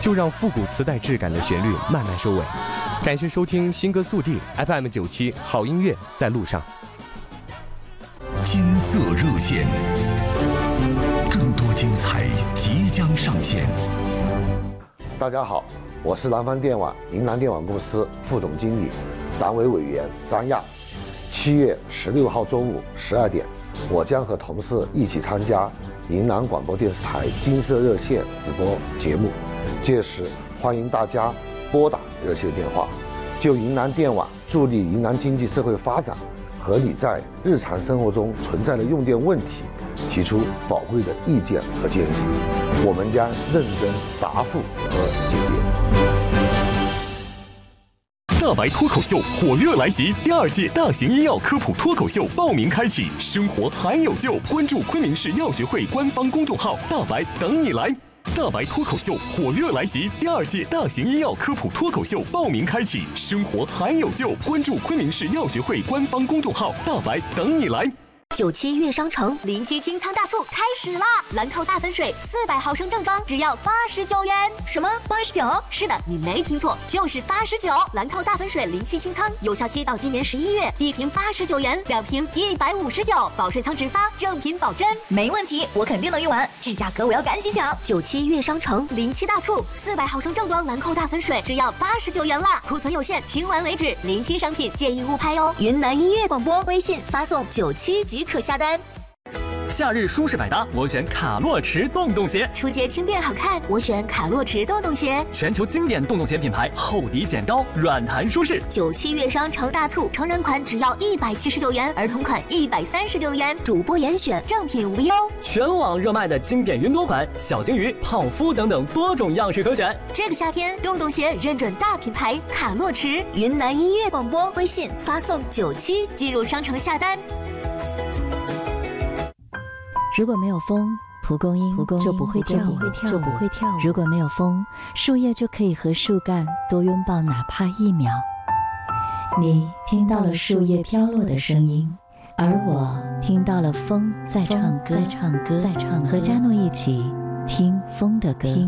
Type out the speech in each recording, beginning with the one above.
就让复古磁带质感的旋律慢慢收尾。感谢收听新歌速递 FM97，好音乐在路上。 金色热线，更多精彩即将上线。 大家好，我是南方电网云南电网公司副总经理、党委委员张亚。7月16号中午12点，我将和同事一起参加云南广播电视台金色热线直播节目，届时欢迎大家拨打热线电话，就云南电网助力云南经济社会发展和你在日常生活中存在的用电问题提出宝贵的意见和建议，我们将认真答复和解决。 大白脱口秀火热来袭，第2届大型医药科普脱口秀报名开启，生活还有救！关注昆明市药学会官方公众号“大白等你来”。大白脱口秀火热来袭，第2届大型医药科普脱口秀报名开启，生活还有救！关注昆明市药学会官方公众号“大白等你来”。 97悦商城临期清仓大促开始啦！兰蔻大粉水400毫升正装只要89元。什么89？是的，你没听错，就是89。兰蔻大粉水临期清仓，有效期到今年11月，1瓶89元，2瓶159，保税仓直发，正品保真。 没问题，我肯定能用完，这价格我要赶紧抢。 97悦商城临期大促，400毫升正装兰蔻大粉水只要89元啦，库存有限，清完为止，临期商品建议误拍哦。云南音乐广播微信发送97即可下单。 夏日舒适百搭，我选卡洛驰洞洞鞋； 出街轻便好看，我选卡洛驰洞洞鞋。 全球经典洞洞鞋品牌，厚底显高，软弹舒适。 97悦商城大促，成人款只要179元，儿童款139元，主播严选，正品无忧。 全网热卖的经典云朵款、小金鱼、胖夫等等多种样式可选。 这个夏天，洞洞鞋认准大品牌卡洛驰。云南音乐广播微信发送97进入商城下单。 如果没有风，蒲公英就不会跳舞。如果没有风，树叶就可以和树干多拥抱哪怕1秒。你听到了树叶飘落的声音，而我听到了风在唱歌。和嘉诺一起听风的歌。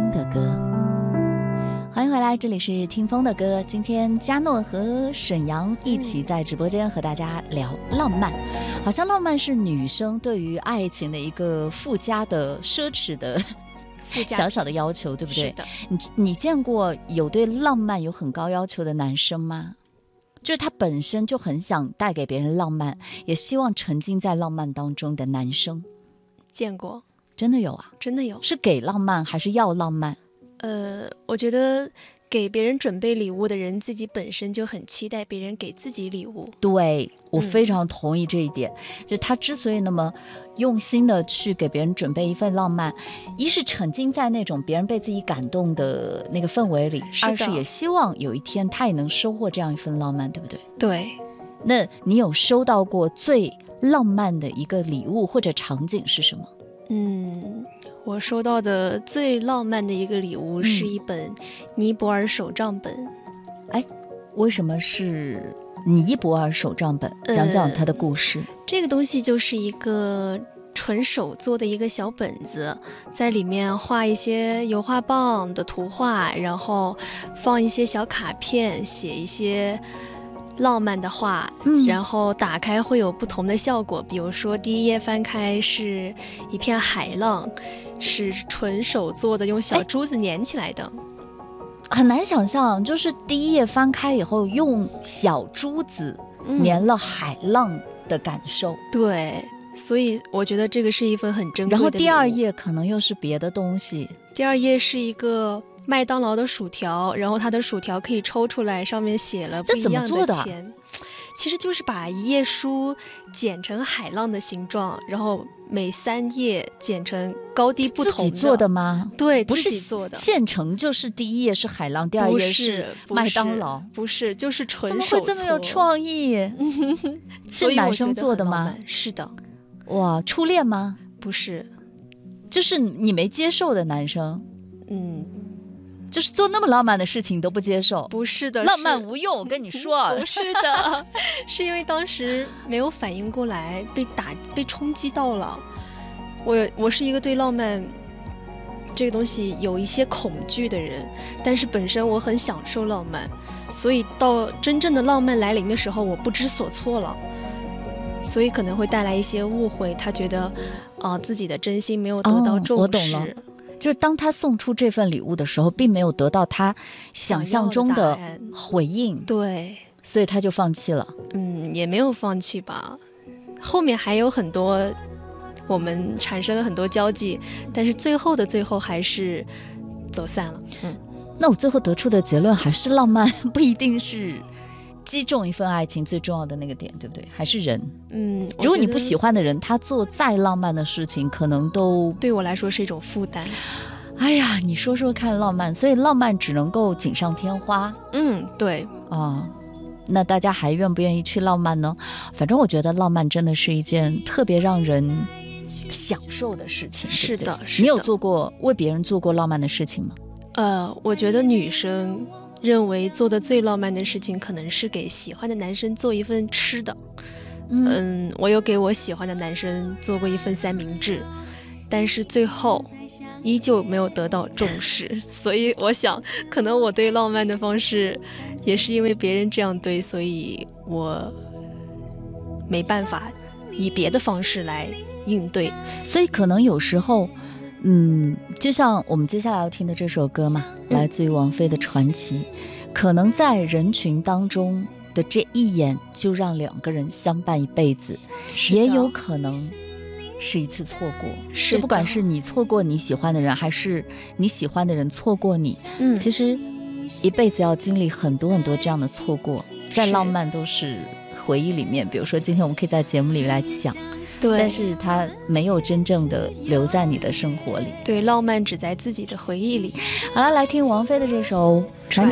欢迎回来，这里是听风的歌。今天嘉诺和沈阳一起在直播间和大家聊浪漫，好像浪漫是女生对于爱情的一个附加的奢侈的小小的要求，对不对？ 是的。 你见过有对浪漫有很高要求的男生吗？就是他本身就很想带给别人浪漫，也希望沉浸在浪漫当中的男生。 见过。 真的有啊？ 真的有。 是给浪漫还是要浪漫？ 我觉得给别人准备礼物的人自己本身就很期待别人给自己礼物。 对，我非常同意这一点。就他之所以那么用心的去给别人准备一份浪漫，一是沉浸在那种别人被自己感动的那个氛围里，二是也希望有一天他也能收获这样一份浪漫，对不对？ 对。 那你有收到过最浪漫的一个礼物或者场景是什么？ 我收到的最浪漫的一个礼物是一本尼泊尔手账本。 为什么是尼泊尔手账本？讲讲它的故事。 这个东西就是一个纯手做的一个小本子，在里面画一些油画棒的图画，然后放一些小卡片，写一些浪漫的话，然后打开会有不同的效果。比如说第一页翻开是一片海浪，是纯手做的，用小珠子粘起来的。 很难想象，就是第一页翻开以后用小珠子粘了海浪的感受。 对，所以我觉得这个是一份很珍贵的礼物。 然后第2页可能又是别的东西。 第2页是一个麦当劳的薯条，然后它的薯条可以抽出来，上面写了不一样的钱。其实就是把一页书剪成海浪的形状，然后每3页剪成高低不同的。 自己做的吗？ 对， 不是自己做的。 现成就是第1页是海浪，第2页是麦当劳。 不是，就是纯手做。怎么会这么有创意？是男生做的吗？ 是的。 哇，初恋吗？ 不是， 就是你没接受的男生。就是做那么浪漫的事情都不接受。 不是的， 浪漫无用，我跟你说。 不是的，是因为当时没有反应过来，被冲击到了。我是一个对浪漫这个东西有一些恐惧的人，但是本身我很享受浪漫，所以到真正的浪漫来临的时候，我不知所措了，所以可能会带来一些误会。他觉得，自己的真心没有得到重视。 我懂了，就是当他送出这份礼物的时候，并没有得到他想象中的回应， 对， 所以他就放弃了。 也没有放弃吧，后面还有很多。我们产生了很多交际，但是最后的最后还是走散了。 那我最后得出的结论还是浪漫不一定是击中一份爱情最重要的那个点，对不对？还是人。如果你不喜欢的人，他做再浪漫的事情，可能都对我来说是一种负担。 哎呀，你说说看，浪漫，所以浪漫只能够锦上添花。 对啊。那大家还愿不愿意去浪漫呢？反正我觉得浪漫真的是一件特别让人享受的事情。 是的， 是的。你有做过为别人做过浪漫的事情吗？ 我觉得女生认为做的最浪漫的事情，可能是给喜欢的男生做一份吃的。我有给我喜欢的男生做过一份三明治，但是最后依旧没有得到重视，所以我想，可能我对浪漫的方式，也是因为别人这样对，所以我没办法以别的方式来应对。 所以可能有时候就像我们接下来要听的这首歌嘛，来自于王菲的《传奇》，可能在人群当中的这一眼就让两个人相伴一辈子，也有可能是一次错过。是不管是你错过你喜欢的人，还是你喜欢的人错过你，其实一辈子要经历很多很多这样的错过，在浪漫都是回忆里面，比如说今天我们可以在节目里来讲， 对， 但是它没有真正的留在你的生活里。 对，浪漫只在自己的回忆里。 好了，来听王菲的这首《传奇》。